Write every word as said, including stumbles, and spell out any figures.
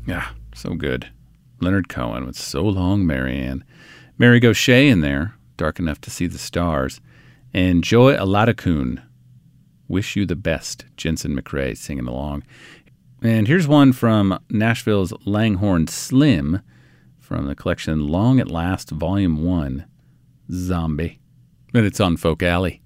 Yeah, so good. Leonard Cohen with So Long, Marianne. Mary Gauthier in there, Dark Enough to See the Stars. And Joy Aladakun, Wish You the Best, Jensen McRae singing along. And here's one from Nashville's Langhorne Slim from the collection Long at Last, Volume one, Zombie. And it's on Folk Alley.